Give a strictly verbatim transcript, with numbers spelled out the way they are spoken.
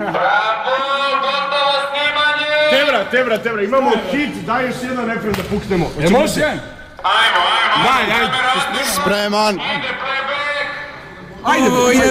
Bravo, gotovo snimanje! Tebra, Tebra, Tebra, imamo hit, daj još jedan refren da puknemo. E, može? Ajmo, ajmo, Daj, ajmo, ajde. kamera, Spreman. ide playback! Ajde,